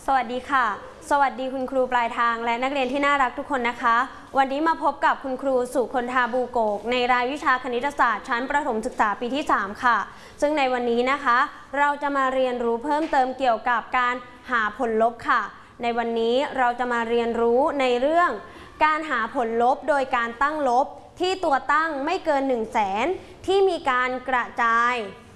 สวัสดีค่ะสวัสดีคุณครูปลายทางและนักเรียนที่น่ารักทุกคนนะคะวันนี้มาพบกับคุณครูสุคนธาบูโกกในรายวิชาคณิตศาสตร์ชั้นประถมศึกษาปีที่3ค่ะซึ่งในวันนี้นะคะเราจะมาเรียนรู้เพิ่มเติมเกี่ยวกับการหาผลลบค่ะในวันนี้เราจะมาเรียนรู้ในเรื่องการหาผลลบโดยการตั้งลบที่ตัวตั้งไม่เกิน 100,000 ที่มีการกระจาย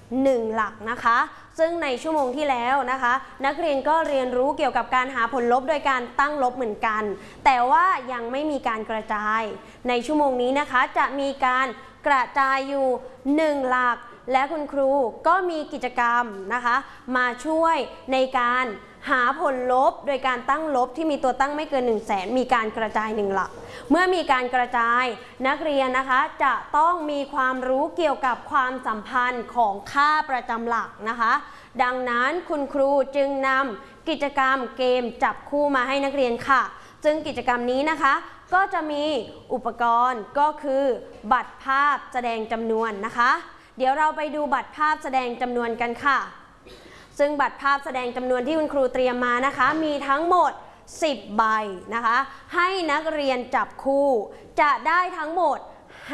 1 หลักนะคะซึ่งในชั่วโมงที่แล้วนะคะนักเรียนก็เรียนรู้เกี่ยวกับการหาผลลบโดยการตั้งลบเหมือนกันแต่ว่ายังไม่มีการกระจายในชั่วโมงนี้นะคะจะมีการกระจายอยู่1 หลักและคุณครูก็มีกิจกรรมนะคะมาช่วยในการหาผลลบโดยการตั้งลบที่มีตัวตั้งไม่เกิน 100,000 มีการกระจาย1 หลักเมื่อมีการกระจายนักเรียนนะคะจะต้องมีความรู้เกี่ยวกับความสัมพันธ์ของค่าประจำหลักนะคะดังนั้นคุณครูจึงนำกิจกรรมเกมจับคู่มาให้นักเรียนค่ะซึ่งกิจกรรมนี้นะคะก็จะมีอุปกรณ์ก็คือบัตรภาพแสดงจำนวนนะคะเดี๋ยวเราไปดูบัตรภาพแสดงจำนวนกันค่ะซึ่งบัตรภาพแสดงจำนวนที่คุณครูเตรียมมานะคะมีทั้งหมด10 ใบนะคะให้นักเรียนจับคู่จะได้ทั้งหมด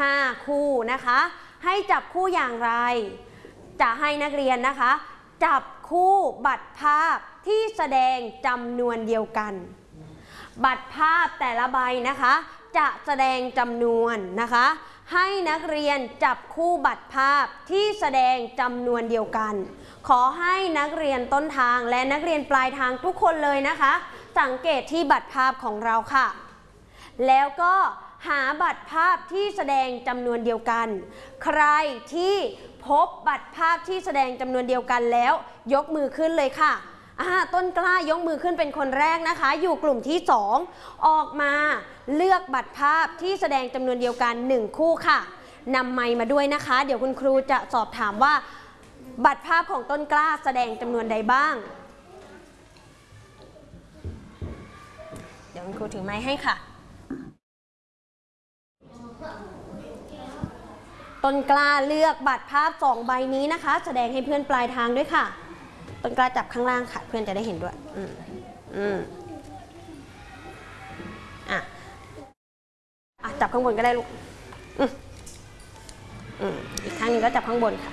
5 คู่นะคะให้จับคู่อย่างไรจะให้นักเรียนนะคะจับคู่บัตรภาพที่แสดงจำนวนเดียวกันบัตรภาพแต่ละใบนะคะจะแสดงจำนวนนะคะให้นักเรียนจับคู่บัตรภาพที่แสดงจำนวนเดียวกันขอให้นักเรียนต้นทางและนักเรียนปลายทางทุกคนเลยนะคะสังเกตที่บัตรภาพของเราค่ะแล้วก็หาบัตรภาพที่แสดงจำนวนเดียวกันใครที่พบบัตรภาพที่แสดงจำนวนเดียวกันแล้วยกมือขึ้นเลยค่ะต้นกล้ายกมือขึ้นเป็นคนแรกนะคะอยู่กลุ่มที่2ออกมาเลือกบัตรภาพที่แสดงจำนวนเดียวกัน1 คู่ค่ะนำไมค์มาด้วยนะคะเดี๋ยวคุณครูจะสอบถามว่าบัตรภาพของต้นกล้าแสดงจำนวนใดบ้างเดี๋ยวคุณครูถือไมค์ให้ค่ะต้นกล้าเลือกบัตรภาพ2 ใบนี้นะคะแสดงให้เพื่อนปลายทางด้วยค่ะต้นกล้าจับข้างล่างค่ะเพื่อนจะได้เห็นด้วยจับข้างบนก็ได้ลูกอีกข้างนึงก็จับข้างบนค่ะ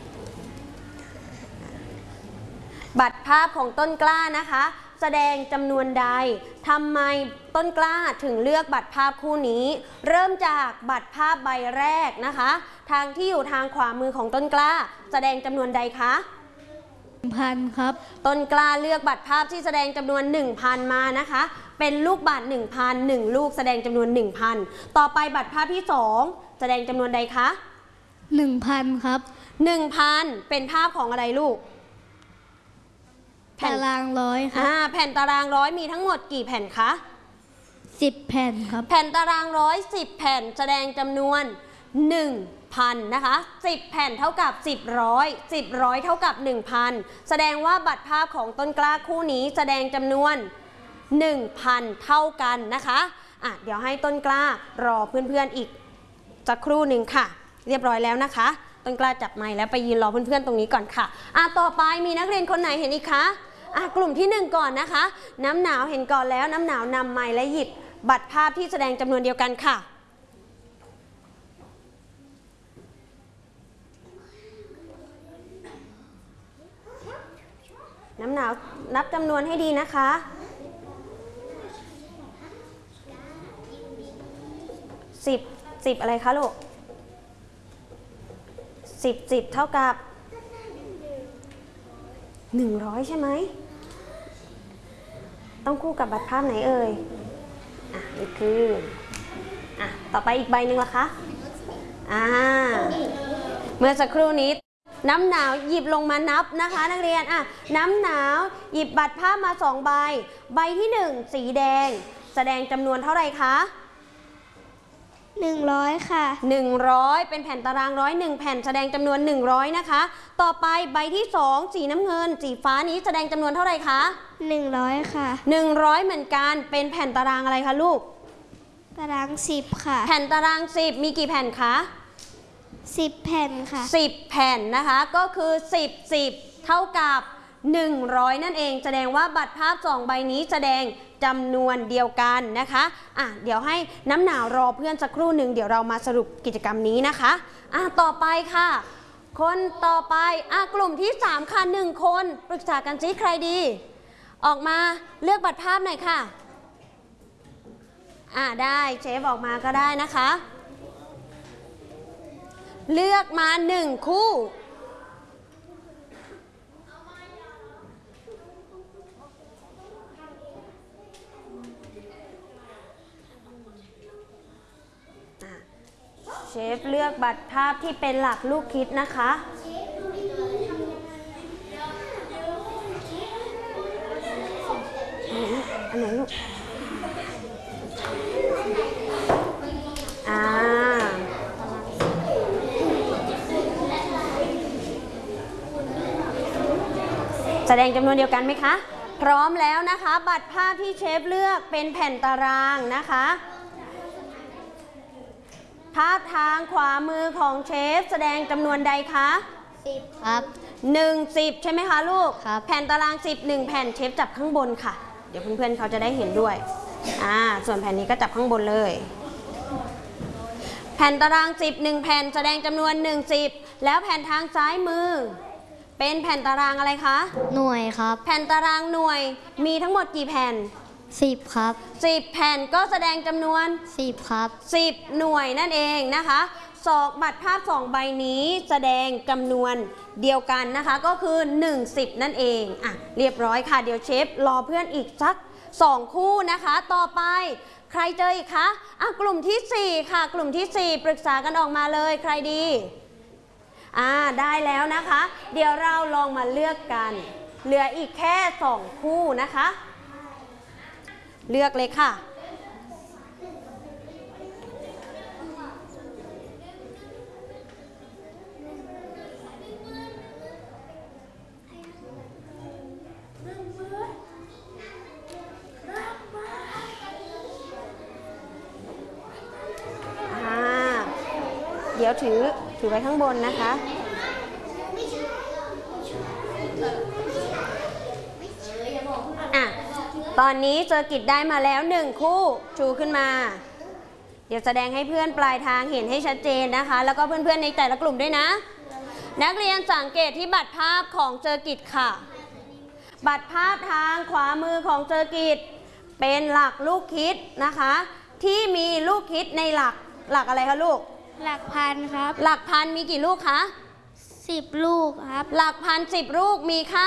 บัตรภาพของต้นกล้านะคะแสดงจำนวนใดทำไมต้นกล้าถึงเลือกบัตรภาพคู่นี้เริ่มจากบัตรภาพใบแรกนะคะทางที่อยู่ทางขวามือของต้นกล้าแสดงจำนวนใดคะ 1,000 ครับต้นกล้าเลือกบัตรภาพที่แสดงจำนวน 1,000 มานะคะเป็นลูกบาศก์ 1,000 1 ลูกแสดงจำนวน 1,000 ต่อไปบัตรภาพที่2แสดงจำนวนใดคะ 1,000 ครับ 1,000 เป็นภาพของอะไรลูกตารางร้อยค่ะแผ่นตารางร้อยมีทั้งหมดกี่แผ่นคะ 10 แผ่นครับแผ่นตารางร้อย10 แผ่นแสดงจำนวน 1,000 นะคะ10 แผ่นเท่ากับ10 ร้อย10 ร้อยเท่ากับ 1,000 แสดงว่าบัตรภาพของต้นกล้าคู่นี้แสดงจำนวน 1,000 เท่ากันนะคะเดี๋ยวให้ต้นกล้ารอเพื่อนๆอีกสักครู่หนึ่งค่ะเรียบร้อยแล้วนะคะต้นกล้าจับไมค์แล้วไปยืนรอเพื่อนๆตรงนี้ก่อนค่ะต่อไปมีนักเรียนคนไหนเห็นอีกคะกลุ่มที่1ก่อนนะคะน้ำหนาวเห็นก่อนแล้วน้ำหนาวนำไมค์และหยิบบัตรภาพที่แสดงจำนวนเดียวกันค่ะน้ำหนาวนับจำนวนให้ดีนะคะ10อะไรคะลูก10เท่ากับ100ใช่ไหมต้องคู่กับบัตรภาพไหนเอ่ยนี่คือต่อไปอีกใบหนึ่งล่ะคะเมื่อสักครู่นี้น้ำหนาวหยิบลงมานับนะคะนักเรียนน้ำหนาวหยิบบัตรภาพมา2 ใบใบที่1สีแดงแสดงจำนวนเท่าไหร่คะ 100ค่ะ 100เป็นแผ่นตารางร้อย1 แผ่นแสดงจำนวน100นะคะต่อไปใบที่2สีน้ำเงินสีฟ้านี้แสดงจำนวนเท่าไหร่คะ 100ค่ะ 100เหมือนกันเป็นแผ่นตารางอะไรคะลูกตาราง10ค่ะแผ่นตาราง10มีกี่แผ่นคะ 10 แผ่นค่ะ 10 แผ่นนะคะก็คือ10เท่ากับ 100นั่นเองแสดงว่าบัตรภาพ2ใบนี้แสดงจำนวนเดียวกันนะคะเดี๋ยวให้น้ำหนาวรอเพื่อนสักครู่หนึ่งเดี๋ยวเรามาสรุปกิจกรรมนี้นะคะต่อไปค่ะคนต่อไปกลุ่มที่3ค่ะ1คนปรึกษากันซิใครดีออกมาเลือกบัตรภาพหน่อยค่ะได้เชฟออกมาก็ได้นะคะเลือกมา1คู่เชฟเลือกบัตรภาพที่เป็นหลักลูกคิดนะคะอันไหนลูกแสดงจำนวนเดียวกันไหมคะพร้อมแล้วนะคะบัตรภาพที่เชฟเลือกเป็นแผ่นตารางนะคะภาพทางขวามือของเชฟแสดงจำนวนใดคะ 10ครับ 10ใช่ไหมคะลูกครับแผ่นตาราง10 1แผ่นเชฟจับข้างบนค่ะเดี๋ยวเพื่อนๆเขาจะได้เห็นด้วยส่วนแผ่นนี้ก็จับข้างบนเลยแผ่นตาราง10 1แผ่นแสดงจำนวน10แล้วแผ่นทางซ้ายมือเป็นแผ่นตารางอะไรคะหน่วยครับแผ่นตารางหน่วยมีทั้งหมดกี่แผ่น 10ครับ 10แผ่นก็แสดงจำนวน 10ครับ 10หน่วยนั่นเองนะคะบัตรภาพ2ใบนี้แสดงจำนวนเดียวกันนะคะก็คือ10นั่นเองเรียบร้อยค่ะเดี๋ยวเชฟรอเพื่อนอีกสัก2คู่นะคะต่อไปใครเจออีกคะกลุ่มที่4ค่ะกลุ่มที่4ปรึกษากันออกมาเลยใครดีได้แล้วนะคะเดี๋ยวเราลองมาเลือกกันเหลืออีกแค่2คู่นะคะเลือกเลยค่ะเดี๋ยวถือไว้ข้างบนนะคะตอนนี้เจอกิจได้มาแล้ว1คู่ชูขึ้นมาเดี๋ยวแสดงให้เพื่อนปลายทางเห็นให้ชัดเจนนะคะแล้วก็เพื่อนๆในแต่ละกลุ่มด้วยนะนักเรียนสังเกตที่บัตรภาพของเจอกิจค่ะบัตรภาพทางขวามือของเจอกิจเป็นหลักลูกคิดนะคะที่มีลูกคิดในหลักอะไรคะลูกหลักพันครับหลักพันมีกี่ลูกคะ 10ลูกครับหลักพัน10ลูกมีค่า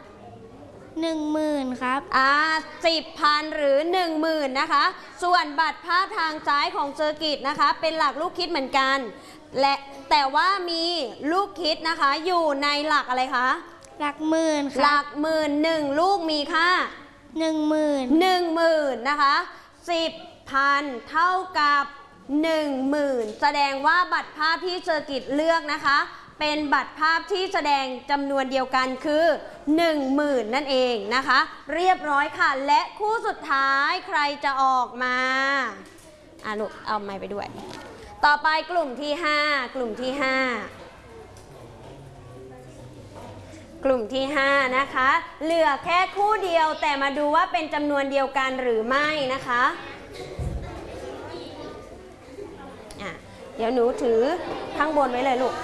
10,000ครับ 10,000หรือ10,000นะคะส่วนบัตรภาพทางซ้ายของเซอร์กิตนะคะเป็นหลักลูกคิดเหมือนกันและแต่ว่ามีลูกคิดนะคะอยู่ในหลักอะไรคะหลักหมื่นหลักหมื่น1ลูกมีค่า10,000นะคะ10,000เท่ากับ10,000แสดงว่าบัตรภาพที่เซอร์กิตเลือกนะคะเป็นบัตรภาพที่แสดงจำนวนเดียวกันคือ10,000นั่นเองนะคะเรียบร้อยค่ะและคู่สุดท้ายใครจะออกมาลูกเอาไม้ไปด้วยต่อไปกลุ่มที่5กลุ่มที่5นะคะเหลือแค่คู่เดียวแต่มาดูว่าเป็นจำนวนเดียวกันหรือไม่นะคะเดี๋ยวหนูถือข้างบนไว้เลยลูก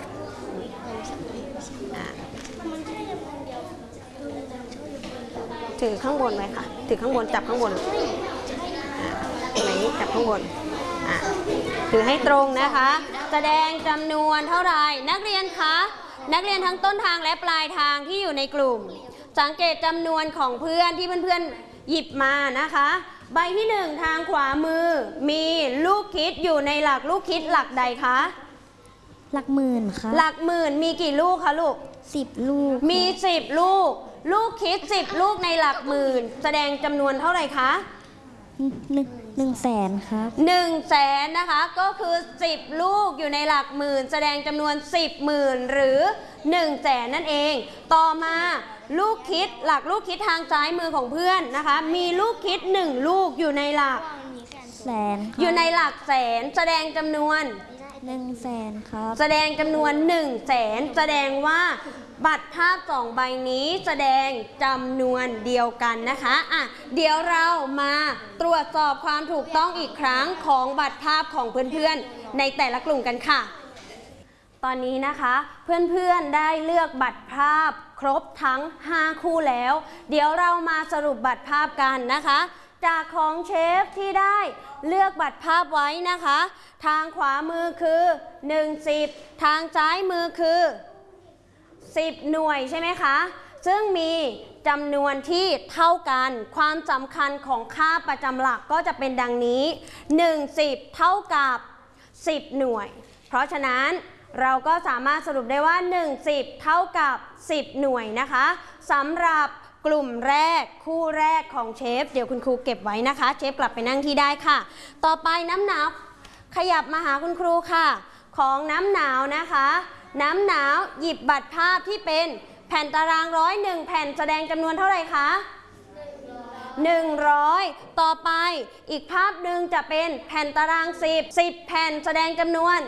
ถือข้างบนไว้ค่ะถือข้างบนจับข้างบนไหนจับข้างบนถือให้ตรงนะคะแสดงจำนวนเท่าไหร่นักเรียนคะนักเรียนทั้งต้นทางและปลายทางที่อยู่ในกลุ่มสังเกตจำนวนของเพื่อนที่เพื่อนๆหยิบมานะคะใบที่1ทางขวามือมีลูกคิดอยู่ในหลักลูกคิดหลักใดคะหลักหมื่นค่ะหลักหมื่นมีกี่ลูกคะลูก 10ลูกมี10ลูกลูกคิด10ลูกในหลักหมื่นแสดงจำนวนเท่าไหร่คะ 100,000ครับ 100,000นะคะก็คือ10ลูกอยู่ในหลักหมื่นแสดงจำนวน10,000หรือ100,000นั่นเองต่อมาลูกคิดหลักลูกคิดทางซ้ายมือของเพื่อนนะคะมีลูกคิด1ลูกอยู่ในหลักแสนอยู่ในหลักแสนแสดงจำนวน 100,000ครับแสดงจำนวน100,000แสดงว่าบัตรภาพ2ใบนี้แสดงจำนวนเดียวกันนะคะเดี๋ยวเรามาตรวจสอบความถูกต้องอีกครั้งของบัตรภาพของเพื่อนๆในแต่ละกลุ่มกันค่ะตอนนี้นะคะเพื่อนๆได้เลือกบัตรภาพครบทั้ง5คู่แล้วเดี๋ยวเรามาสรุปบัตรภาพกันนะคะจากของเชฟที่ได้เลือกบัตรภาพไว้นะคะทางขวามือคือ10ทางซ้ายมือคือ10หน่วยใช่ไหมคะซึ่งมีจำนวนที่เท่ากันความสำคัญของค่าประจำหลักก็จะเป็นดังนี้10เท่ากับ10หน่วยเพราะฉะนั้นเราก็สามารถสรุปได้ว่า10เท่ากับ10หน่วยนะคะสำหรับกลุ่มแรกคู่แรกของเชฟเดี๋ยวคุณครูเก็บไว้นะคะเชฟกลับไปนั่งที่ได้ค่ะต่อไปน้ำหนาวขยับมาหาคุณครูค่ะของน้ำหนาวนะคะน้ำหนาวหยิบบัตรภาพที่เป็นแผ่นตาราง101แผ่นแสดงจำนวนเท่าไหร่คะ100ต่อไปอีกภาพหนึ่งจะเป็นแผ่นตาราง10แผ่นแสดงจำนวน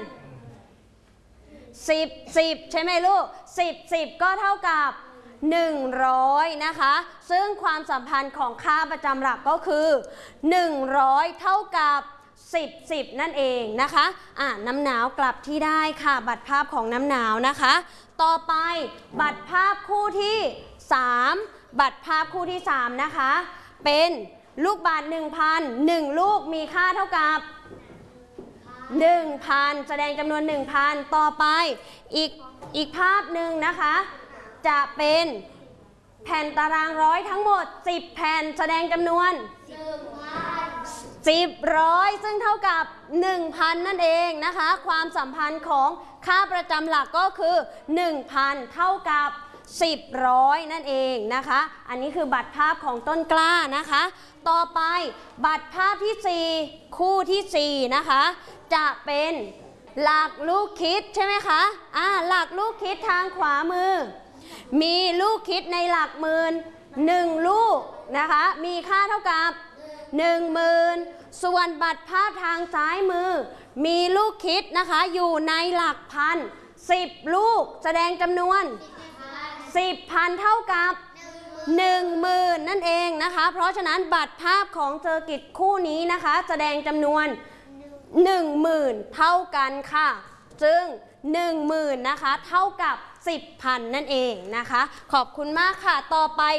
10ใช่ไหมลูก10ก็เท่ากับ100นะคะซึ่งความสัมพันธ์ของค่าประจำหลักก็คือ100เท่ากับ10นั่นเองนะคะน้ำหนาวกลับที่ได้ค่ะบัตรภาพของน้ำหนาวนะคะต่อไปบัตรภาพคู่ที่3บัตรภาพคู่ที่3นะคะเป็นลูกบาศก์ 1,000 1ลูกมีค่าเท่ากับ1,000 แสดงจำนวน 1,000 ต่อไปอีกภาพหนึ่งนะคะจะเป็นแผ่นตารางร้อยทั้งหมด10แผ่นแสดงจำนวน10ร้อยซึ่งเท่ากับ 1,000 นั่นเองนะคะความสัมพันธ์ของค่าประจำหลักก็คือ 1,000 เท่ากับ10ร้อยนั่นเองนะคะอันนี้คือบัตรภาพของต้นกล้านะคะต่อไปบัตรภาพที่4คู่ที่4นะคะจะเป็นหลักลูกคิดใช่ไหมคะหลักลูกคิดทางขวามือมีลูกคิดในหลักหมื่น1ลูกนะคะมีค่าเท่ากับ10,000ส่วนบัตรภาพทางซ้ายมือมีลูกคิดนะคะอยู่ในหลักพัน10ลูกแสดงจำนวน10,000เท่ากับ10,000นั่นเองนะคะเพราะฉะนั้นบัตรภาพของเซอร์กิตคู่นี้นะคะแสดงจำนวน10,000เท่ากันค่ะซึ่ง10,000นะคะเท่ากับ10,000นั่นเองนะคะขอบคุณมากค่ะต่อไป